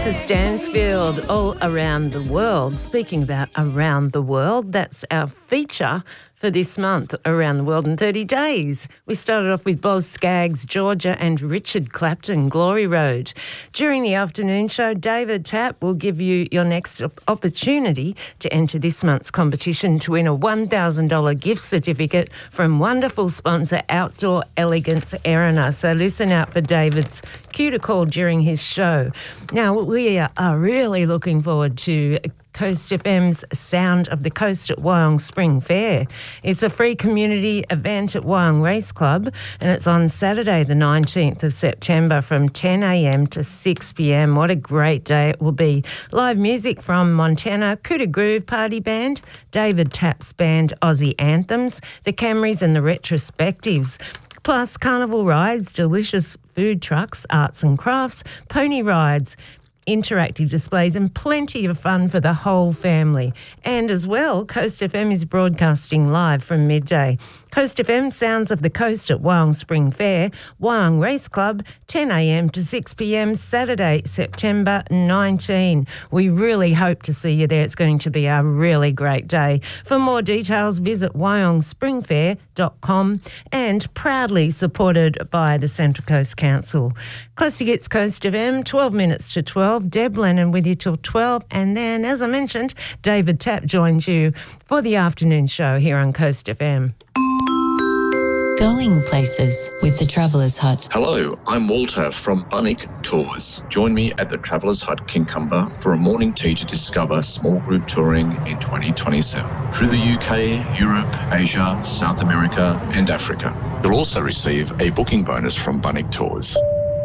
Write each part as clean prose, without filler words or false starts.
Lisa Stansfield, All Around the World. Speaking about around the world, that's our feature for this month, Around the World in 30 Days. We started off with Boz Scaggs, Georgia, and Richard Clapton, Glory Road. During the afternoon show, David Tapp will give you your next opportunity to enter this month's competition to win a $1,000 gift certificate from wonderful sponsor Outdoor Elegance Erina. So listen out for David's cue to call during his show. Now, we are really looking forward to Coast FM's Sound of the Coast at Wyong Spring Fair. It's a free community event at Wyong Race Club, and it's on Saturday the 19th of September from 10 a.m. to 6 p.m. What a great day it will be. Live music from Montana Cooter Groove Party Band, David Tapp's band Aussie Anthems, the Camrys and the Retrospectives. Plus carnival rides, delicious food trucks, arts and crafts, pony rides, interactive displays and plenty of fun for the whole family. And as well, Coast FM is broadcasting live from midday. Coast FM, Sounds of the Coast at Wyong Spring Fair, Wyong Race Club, 10 a.m. to 6 p.m, Saturday, September 19. We really hope to see you there. It's going to be a really great day. For more details, visit wyongspringfair.com, and proudly supported by the Central Coast Council. Classic Hits Coast FM, 12 minutes to 12. Deb Lennon with you till 12. And then, as I mentioned, David Tapp joins you for the afternoon show here on Coast FM. Going places with the Traveller's Hut. Hello, I'm Walter from Bunnick Tours. Join me at the Traveller's Hut Kincumber for a morning tea to discover small group touring in 2027 through the UK, Europe, Asia, South America and Africa. You'll also receive a booking bonus from Bunnick Tours.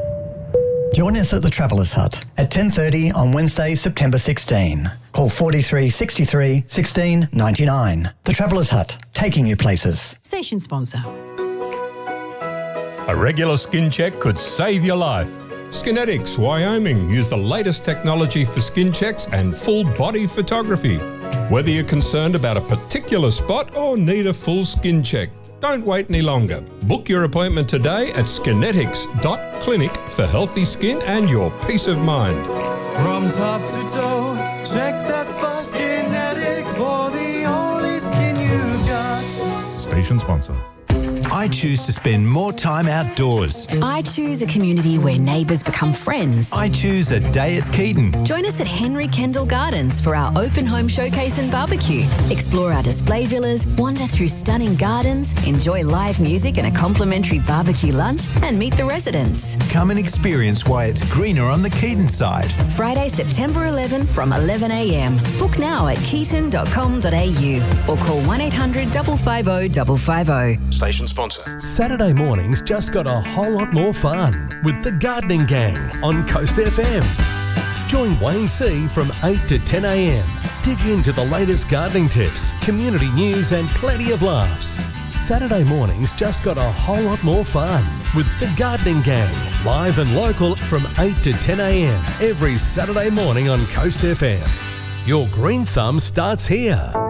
Join us at the Traveller's Hut at 10:30 on Wednesday, September 16. Call 43 63 16 99. The Traveller's Hut, taking you places. Station sponsor. A regular skin check could save your life. Skinetics, Wyoming, use the latest technology for skin checks and full body photography. Whether you're concerned about a particular spot or need a full skin check, don't wait any longer. Book your appointment today at skinetics.clinic for healthy skin and your peace of mind. From top to toe, check that spot. Skinetics for the only skin you got. Station sponsor. I choose to spend more time outdoors. I choose a community where neighbours become friends. I choose a day at Keaton. Join us at Henry Kendall Gardens for our open home showcase and barbecue. Explore our display villas, wander through stunning gardens, enjoy live music and a complimentary barbecue lunch, and meet the residents. Come and experience why it's greener on the Keaton side. Friday, September 11 from 11 a.m. Book now at keaton.com.au or call 1800 550 550. Station sponsor. Saturday mornings just got a whole lot more fun with the Gardening Gang on Coast FM. Join Wayne C from 8 to 10 a.m. Dig into the latest gardening tips, community news and plenty of laughs. Saturday mornings just got a whole lot more fun with the Gardening Gang, live and local from 8 to 10 a.m. every Saturday morning on Coast FM. Your green thumb starts here.